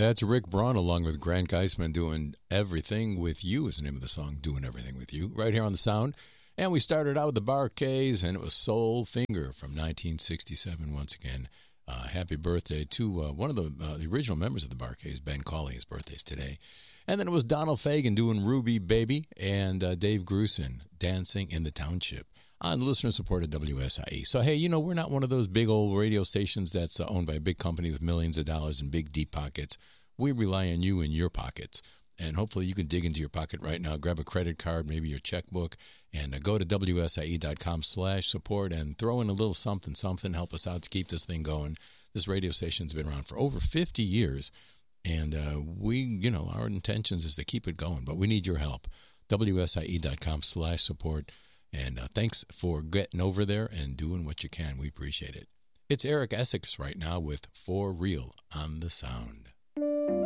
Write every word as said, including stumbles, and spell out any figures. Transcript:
That's Rick Braun along with Grant Geisman doing Everything With You is the name of the song, Doing Everything With You, right here on the Sound. And we started out with the Bar-Kays, and it was Soul Finger from nineteen sixty-seven once again. Uh, happy birthday to uh, one of the uh, the original members of the Bar-Kays, Ben Cauley. His birthday's today. And then it was Donald Fagen doing Ruby Baby, and uh, Dave Grusin, Dancing in the Township, on listener-supported W S I E. So, hey, you know, we're not one of those big old radio stations that's uh, owned by a big company with millions of dollars and big, deep pockets. We rely on you and your pockets. And hopefully you can dig into your pocket right now, grab a credit card, maybe your checkbook, and uh, go to W S I E dot com slash support and throw in a little something, something, help us out to keep this thing going. This radio station's been around for over fifty years, and uh, we, you know, our intentions is to keep it going, but we need your help. W S I E dot com slash support. And uh, thanks for getting over there and doing what you can. We appreciate it. It's Eric Essex right now with For Real on the Sound.